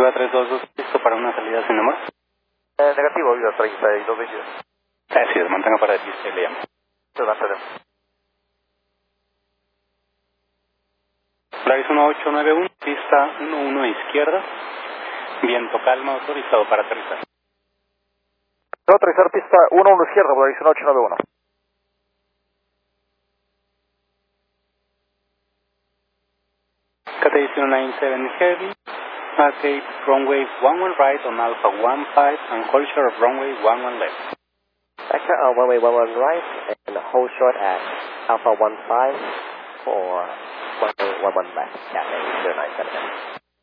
Viva 322, listo para una salida sin amor. Negativo, Viva 3222. Así es, mantenga para pista y le llamo. Polaris 1891, pista 11 izquierda, viento calma, autorizado para aterrizar. Aterrizar pista 11 izquierda, Polaris 1891. Cathay 097 Heavy, vacate runway 11 right on Alpha 15 and hold short of runway 11 left. Vector runway 11 right and hold short at Alpha 15 for runway 11 left, Cathay 097.